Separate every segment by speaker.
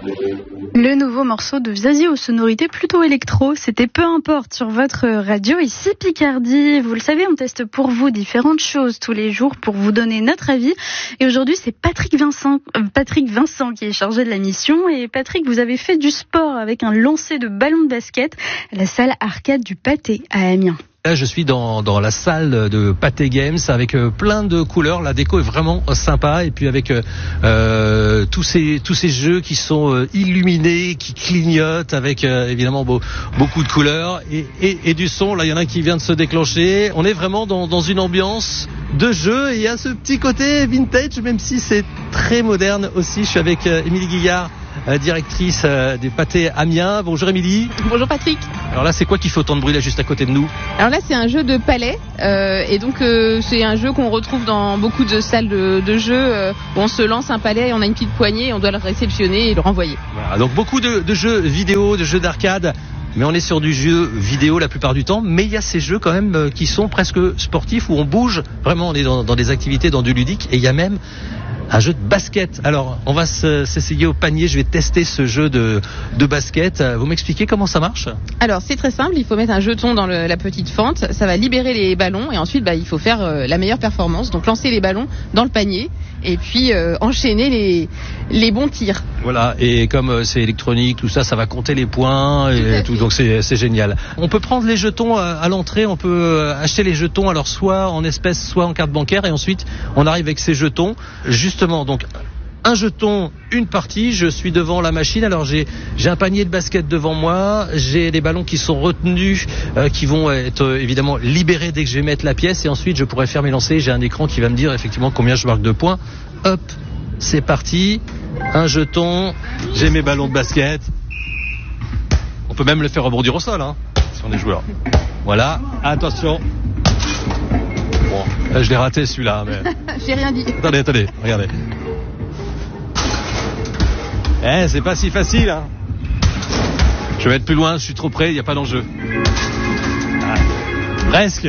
Speaker 1: Le nouveau morceau de Zazie aux sonorités plutôt électro, c'était Peu importe sur votre radio. Ici Picardie, vous le savez, on teste pour vous différentes choses tous les jours pour vous donner notre avis. Et aujourd'hui, c'est Patrick Vincent qui est chargé de la mission. Et Patrick, vous avez fait du sport avec un lancer de ballon de basket à la salle arcade du Pâté à Amiens.
Speaker 2: Là, je suis dans la salle de Pâté Games avec plein de couleurs. La déco est vraiment sympa et puis avec tous ces jeux qui sont illuminés, qui clignotent avec évidemment beaucoup de couleurs et du son. Là, il y en a un qui vient de se déclencher. On est vraiment dans une ambiance de jeu et il y a ce petit côté vintage, même si c'est très moderne aussi. Je suis avec Émilie Guillard, directrice des Pâtés Amiens. Bonjour Émilie.
Speaker 3: Bonjour Patrick.
Speaker 2: Alors là, c'est quoi qui fait autant de bruit là juste à côté de nous?
Speaker 3: Alors là, c'est un jeu de palais et donc c'est un jeu qu'on retrouve dans beaucoup de salles de jeux où on se lance un palais et on a une petite poignée et on doit le réceptionner et le renvoyer.
Speaker 2: Voilà, donc beaucoup de jeux vidéo, de jeux d'arcade. Mais on est sur du jeu vidéo la plupart du temps, mais il y a ces jeux quand même qui sont presque sportifs où on bouge, vraiment on est dans des activités, dans du ludique, et il y a même un jeu de basket. Alors, on va s'essayer au panier. Je vais tester ce jeu de basket. Vous m'expliquez comment ça marche?
Speaker 3: Alors, c'est très simple. Il faut mettre un jeton dans la petite fente. Ça va libérer les ballons. Et ensuite, il faut faire la meilleure performance. Donc, lancer les ballons dans le panier. Et puis, enchaîner les bons tirs.
Speaker 2: Voilà. Et comme c'est électronique, tout ça, ça va compter les points et tout. Donc, c'est génial. On peut prendre les jetons à l'entrée. On peut acheter les jetons, alors soit en espèces, soit en carte bancaire. Et ensuite, on arrive avec ces jetons. Justement, donc un jeton, une partie, je suis devant la machine, alors j'ai un panier de basket devant moi, j'ai des ballons qui sont retenus, qui vont être évidemment libérés dès que je vais mettre la pièce et ensuite je pourrai faire mes lancers, j'ai un écran qui va me dire effectivement combien je marque de points. Hop, c'est parti, un jeton, j'ai mes ballons de basket. On peut même le faire rebondir au sol, si on est joueur. Voilà, attention. Bon, je l'ai raté celui-là, mais...
Speaker 3: J'ai rien dit.
Speaker 2: Attendez, regardez. C'est pas si facile, Je vais être plus loin, je suis trop près, il n'y a pas d'enjeu. Presque.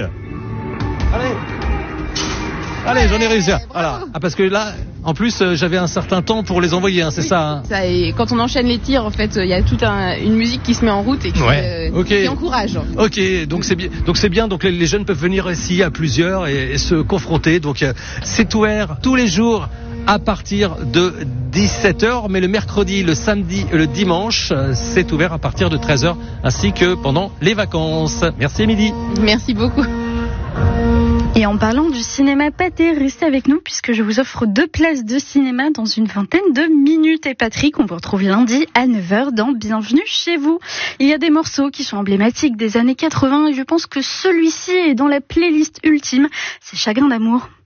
Speaker 2: Allez, j'en ai réussi. Voilà. Parce que là, en plus, j'avais un certain temps pour les envoyer, c'est ça.
Speaker 3: Ça, et quand on enchaîne les tirs, en fait, il y a toute une musique qui se met en route et qui encourage.
Speaker 2: Ok, donc c'est bien. Donc les jeunes peuvent venir ici à plusieurs et se confronter. Donc c'est ouvert tous les jours à partir de 17h, mais le mercredi, le samedi et le dimanche, c'est ouvert à partir de 13h, ainsi que pendant les vacances. Merci Émilie.
Speaker 3: Merci beaucoup.
Speaker 1: Et en parlant du cinéma Pâté, restez avec nous puisque je vous offre 2 places de cinéma dans une vingtaine de minutes. Et Patrick, on vous retrouve lundi à 9h dans Bienvenue chez vous. Il y a des morceaux qui sont emblématiques des années 80 et je pense que celui-ci est dans la playlist ultime. C'est Chagrin d'amour.